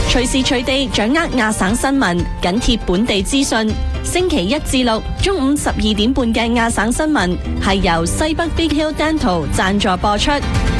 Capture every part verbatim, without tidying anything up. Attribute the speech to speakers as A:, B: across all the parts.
A: 隨時隨地掌握亞省新聞，緊貼本地資訊。星期一至六中午十二點半嘅亞省新聞係由西北 Big Hill Dental 贊助播出。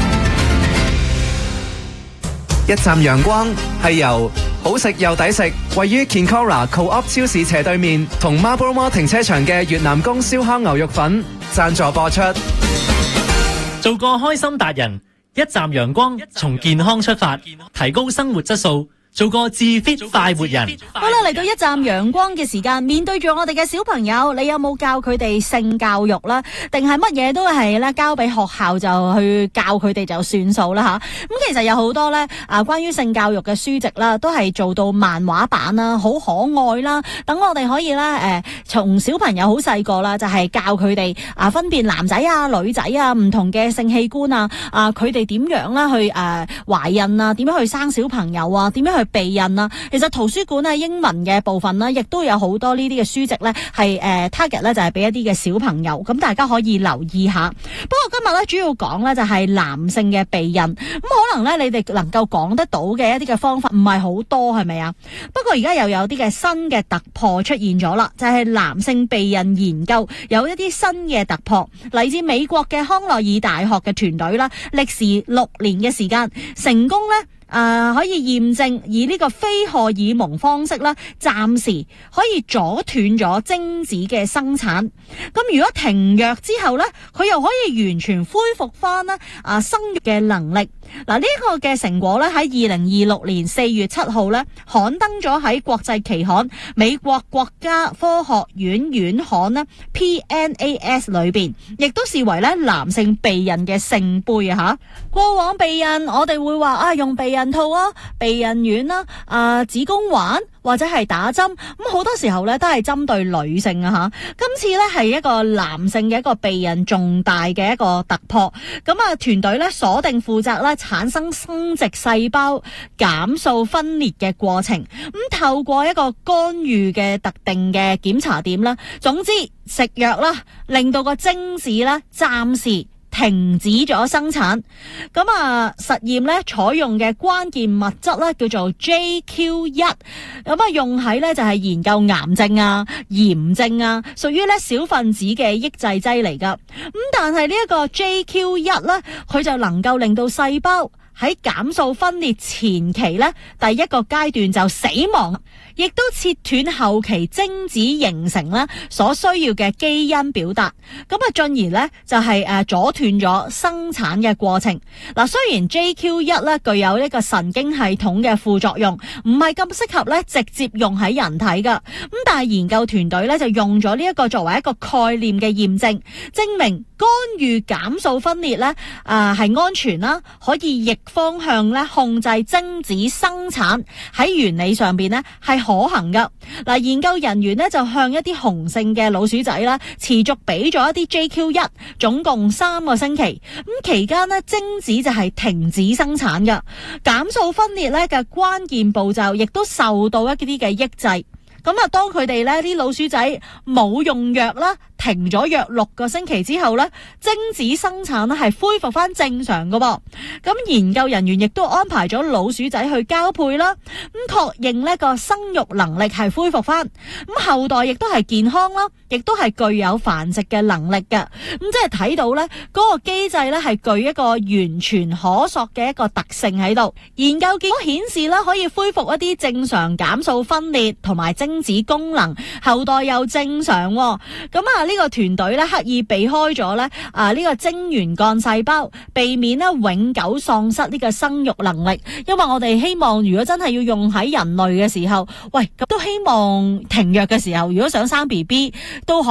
B: 一站陽光係由好食又抵食，位於 Kinkora Co-op 超市斜對面同 Marlborough Mall 停車場嘅越南宮燒烤牛肉粉贊助播出。
C: 做個開心達人，一站陽光，從健康出發，提高生活質素。做個自 fit 快活人。
D: 好啦，嚟到一站陽光嘅時間，面對住我哋嘅小朋友，你有冇教佢哋性教育啦？定係乜嘢都係咧交俾學校就去教佢哋就算數啦吓？咁其實有好多咧啊，關於性教育嘅書籍啦，都係做到漫畫版啦，好可愛啦。等我哋可以咧誒，從小朋友好細個啦，就係教佢哋啊分辨男仔啊、女仔啊唔同嘅性器官啊，啊佢哋點樣啦去誒懷孕啊，點樣去生小朋友啊，點樣去避孕啦，其實圖書館咧英文嘅部分咧，亦都有好多呢啲嘅書籍咧，係誒 target 咧就係俾一啲嘅小朋友，咁大家可以留意下。不過今日咧主要講咧就係男性嘅避孕，咁可能咧你哋能夠講得到嘅一啲嘅方法唔係好多，係咪啊？不過而家又有啲嘅新嘅突破出現咗啦，就係男性避孕研究有一啲新嘅突破，嚟自美國嘅康奈爾大學嘅團隊啦，歷時六年嘅時間，成功咧。誒、呃，可以驗證以呢個非荷爾蒙方式啦，暫時可以阻斷咗精子嘅生產。咁如果停藥之後咧，佢又可以完全恢復翻咧啊生育嘅能力。嗱、呢、這個嘅成果咧喺二零二六年四月七號咧刊登咗喺國際期刊美國國家科學院院刊咧 P N A S 裏邊，亦都視為咧男性避孕嘅聖杯啊吓。過往避孕我哋會話啊用避孕套啊、避孕丸啦、啊子宮環或者係打針，咁好多時候咧都係針對女性啊吓。今次咧係一個男性嘅一個避孕重大嘅一個突破。咁啊團隊咧鎖定負責咧產生生殖細胞減數分裂嘅過程，咁透過一個干預嘅特定嘅檢查點啦，總之食藥啦，令到個精子咧暫時停止咗生產。咁啊實驗咧採用嘅關鍵物質咧叫做 J Q 一，咁啊用喺咧就係研究癌症啊、炎症啊，屬於咧小分子嘅抑制劑嚟噶。咁但係呢一個 J Q 一咧，佢就能夠令到細胞喺減數分裂前期咧第一個階段就死亡，亦都切斷後期精子形成咧所需要嘅基因表達，咁啊進而咧就係誒阻斷咗生產嘅過程。嗱，雖然 J Q 一咧具有呢個神經系統嘅副作用，唔係咁適合咧直接用喺人體噶，咁但係研究團隊咧就用咗呢一個作為一個概念嘅驗證，證明干預減數分裂咧啊係安全啦，可以逆方向咧控制精子生產，喺原理上邊咧係可行噶。嗱，研究人員咧就向一啲雄性嘅老鼠仔啦，持續俾咗一啲 J Q 一，總共三個星期。咁期間咧精子就係停止生產噶，減數分裂咧嘅關鍵步驟亦都受到一啲嘅抑制。咁啊，當佢哋咧啲老鼠仔冇用藥啦，停咗藥六個星期之後咧，精子生產咧係恢復翻正常噶噃。咁研究人員亦都安排咗老鼠仔去交配啦，咁確認呢個生育能力係恢復翻，咁後代亦都係健康啦，亦都係具有繁殖嘅能力嘅。咁即係睇到咧嗰個機制咧係具一個完全可塑嘅一個特性喺度。研究結果顯示咧可以恢復一啲正常減數分裂同埋精精子功能，後代又正常。咁啊呢個團隊咧刻意避開咗咧啊呢個精原幹細胞，避免咧永久喪失呢個生育能力。因為我哋希望如果真係要用喺人類嘅時候，喂，咁都希望停藥嘅時候，如果想生 B B 都可